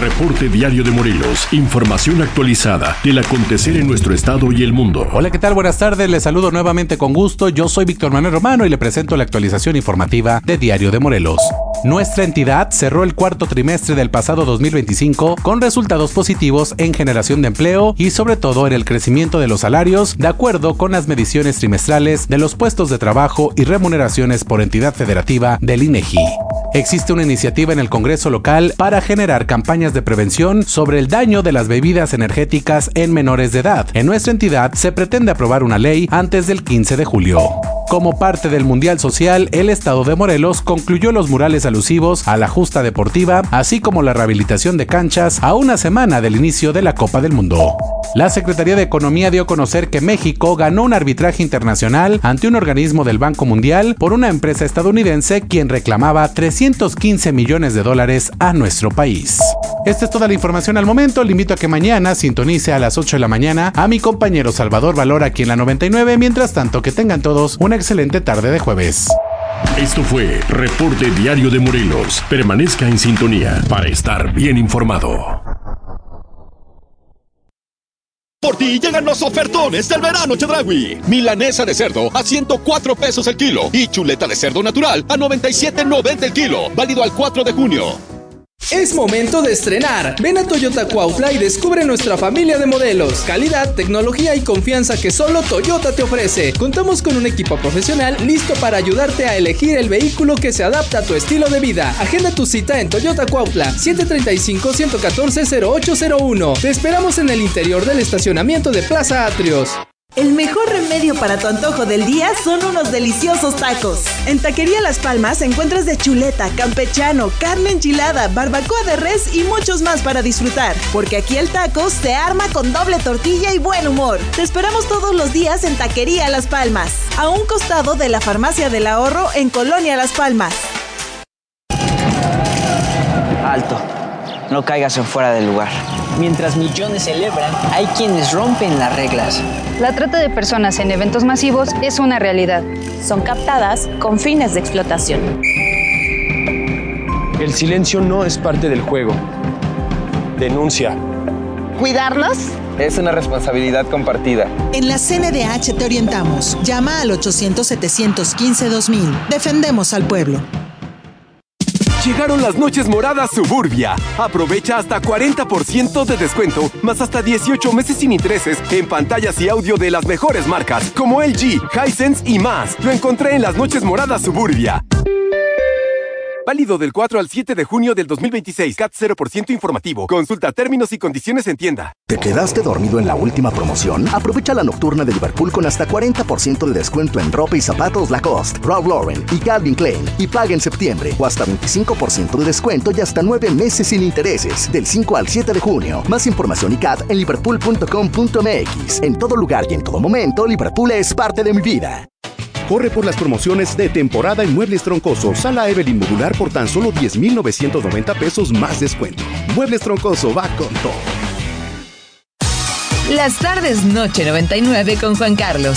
Reporte Diario de Morelos. Información actualizada del acontecer en nuestro estado y el mundo. Hola, ¿qué tal? Buenas tardes. Les saludo nuevamente con gusto. Yo soy Víctor Manuel Romano y le presento la actualización informativa de Diario de Morelos. Nuestra entidad cerró el cuarto trimestre del pasado 2025 con resultados positivos en generación de empleo y sobre todo en el crecimiento de los salarios, de acuerdo con las mediciones trimestrales de los puestos de trabajo y remuneraciones por entidad federativa del INEGI. Existe una iniciativa en el Congreso local para generar campañas de prevención sobre el daño de las bebidas energéticas en menores de edad. En nuestra entidad se pretende aprobar una ley antes del 15 de julio. Como parte del Mundial Social, el estado de Morelos concluyó los murales alusivos a la justa deportiva, así como la rehabilitación de canchas a una semana del inicio de la Copa del Mundo. La Secretaría de Economía dio a conocer que México ganó un arbitraje internacional ante un organismo del Banco Mundial por una empresa estadounidense quien reclamaba $315 millones a nuestro país. Esta es toda la información al momento. Le invito a que mañana sintonice a las 8 de la mañana a mi compañero Salvador Valor aquí en la 99. Mientras tanto, que tengan todos una excelente tarde de jueves. Esto fue Reporte Diario de Morelos. Permanezca en sintonía para estar bien informado. Por ti llegan los ofertones del verano Chedraui. Milanesa de cerdo a 104 pesos el kilo y chuleta de cerdo natural a 97.90 el kilo. Válido al 4 de junio. Es momento de estrenar. Ven a Toyota Cuautla y descubre nuestra familia de modelos, calidad, tecnología y confianza que solo Toyota te ofrece. Contamos con un equipo profesional listo para ayudarte a elegir el vehículo que se adapta a tu estilo de vida. Agenda tu cita en Toyota Cuautla, 735-114-0801. Te esperamos en el interior del estacionamiento de Plaza Atrios. El mejor remedio para tu antojo del día son unos deliciosos tacos. En Taquería Las Palmas encuentras de chuleta, campechano, carne enchilada, barbacoa de res y muchos más para disfrutar. Porque aquí el taco se arma con doble tortilla y buen humor. Te esperamos todos los días en Taquería Las Palmas, a un costado de la Farmacia del Ahorro en Colonia Las Palmas. Alto, no caigas en fuera del lugar. Mientras millones celebran, hay quienes rompen las reglas. La trata de personas en eventos masivos es una realidad. Son captadas con fines de explotación. El silencio no es parte del juego. Denuncia. ¿Cuidarnos? Es una responsabilidad compartida. En la CNDH te orientamos. Llama al 800-715-2000. Defendemos al pueblo. Llegaron las noches moradas Suburbia. Aprovecha hasta 40% de descuento, más hasta 18 meses sin intereses en pantallas y audio de las mejores marcas, como LG, Hisense y más. Lo encontré en las noches moradas Suburbia. Válido del 4 al 7 de junio del 2026. CAT 0% informativo. Consulta términos y condiciones en tienda. ¿Te quedaste dormido en la última promoción? Aprovecha la nocturna de Liverpool con hasta 40% de descuento en ropa y zapatos Lacoste, Ralph Lauren y Calvin Klein. Y paga en septiembre. O hasta 25% de descuento y hasta 9 meses sin intereses. Del 5 al 7 de junio. Más información y CAT en liverpool.com.mx. En todo lugar y en todo momento, Liverpool es parte de mi vida. Corre por las promociones de temporada en Muebles Troncoso. Sala Evelyn modular por tan solo 10,990 pesos más descuento. Muebles Troncoso va con todo. Las tardes Noche 99 con Juan Carlos.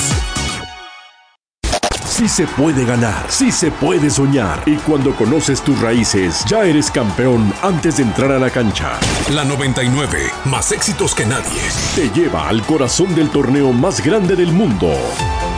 Sí se puede ganar, sí se puede soñar. Y cuando conoces tus raíces, ya eres campeón antes de entrar a la cancha. La 99, más éxitos que nadie, te lleva al corazón del torneo más grande del mundo.